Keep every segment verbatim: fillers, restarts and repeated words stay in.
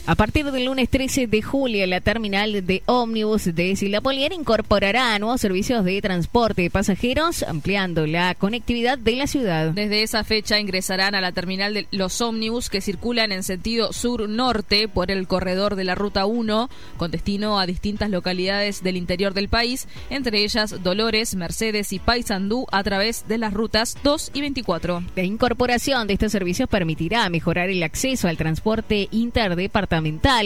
A partir del lunes trece de julio, la terminal de ómnibus de Silda Polier incorporará nuevos servicios de transporte de pasajeros, ampliando la conectividad de la ciudad. Desde esa fecha ingresarán a la terminal de los ómnibus que circulan en sentido sur-norte por el corredor de la Ruta uno, con destino a distintas localidades del interior del país, entre ellas Dolores, Mercedes y Paysandú, a través de las rutas dos y veinticuatro. La incorporación de estos servicios permitirá mejorar el acceso al transporte interdepartamental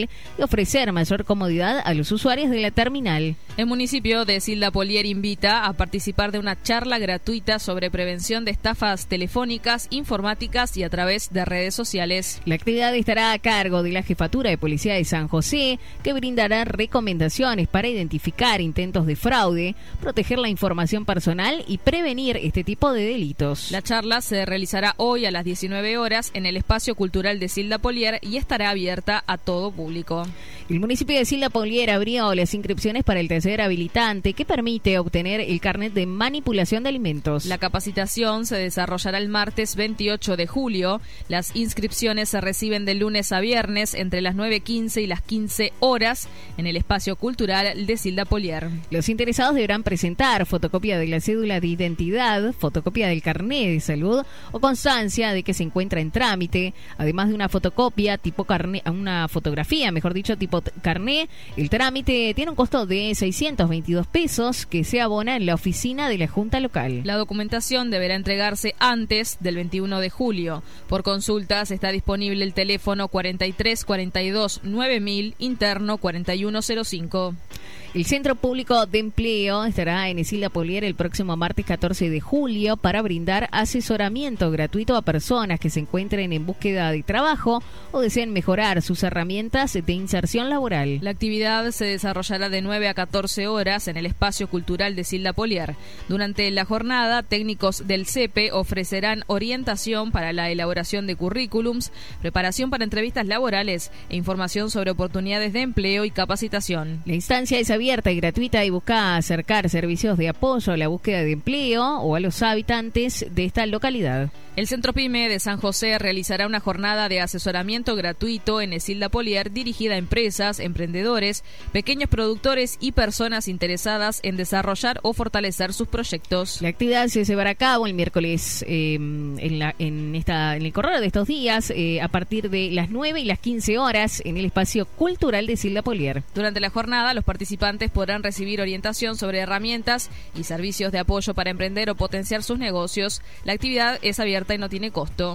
y ofrecer mayor comodidad a los usuarios de la terminal. El municipio de Silda Polier invita a participar de una charla gratuita sobre prevención de estafas telefónicas, informáticas y a través de redes sociales. La actividad estará a cargo de la Jefatura de Policía de San José, que brindará recomendaciones para identificar intentos de fraude, proteger la información personal y prevenir este tipo de delitos. La charla se realizará hoy a las diecinueve horas en el Espacio Cultural de Silda Polier y estará abierta a todo público. El municipio de Silda Polier abrió las inscripciones para el tercer habilitante que permite obtener el carnet de manipulación de alimentos. La capacitación se desarrollará el martes veintiocho de julio. Las inscripciones se reciben de lunes a viernes entre las nueve quince y las quince horas en el Espacio Cultural de Silda Polier. Los interesados deberán presentar fotocopia de la cédula de identidad, fotocopia del carnet de salud o constancia de que se encuentra en trámite, además de una fotocopia tipo carnet, una fotografía, mejor dicho, tipo carné. El trámite tiene un costo de seiscientos veintidós pesos que se abona en la oficina de la Junta Local. La documentación deberá entregarse antes del veintiuno de julio. Por consultas está disponible el teléfono cuarenta y tres cuarenta y dos nueve mil, interno cuarenta y uno cero cinco. El Centro Público de Empleo estará en Silda Polier el próximo martes catorce de julio para brindar asesoramiento gratuito a personas que se encuentren en búsqueda de trabajo o deseen mejorar sus herramientas de inserción laboral. La actividad se desarrollará de nueve a catorce horas en el Espacio Cultural de Silda Polier. Durante la jornada, técnicos del C E P E ofrecerán orientación para la elaboración de currículums, preparación para entrevistas laborales e información sobre oportunidades de empleo y capacitación. La instancia es abierta y gratuita y busca acercar servicios de apoyo a la búsqueda de empleo o a los habitantes de esta localidad. El Centro PYME de San José realizará una jornada de asesoramiento gratuito en Silda Polier dirigida a empresas, emprendedores, pequeños productores y personas interesadas en desarrollar o fortalecer sus proyectos. La actividad se llevará a cabo el miércoles eh, en, la, en, esta, en el correo de estos días eh, a partir de las nueve y las quince horas en el Espacio Cultural de Silda Polier. Durante la jornada, los participantes podrán recibir orientación sobre herramientas y servicios de apoyo para emprender o potenciar sus negocios. La actividad es abierta y no tiene costo.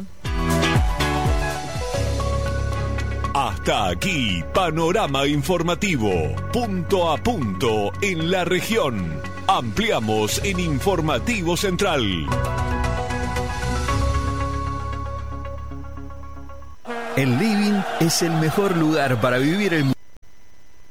Hasta aquí, Panorama Informativo, punto a punto en la región. Ampliamos en Informativo Central. El living es el mejor lugar para vivir el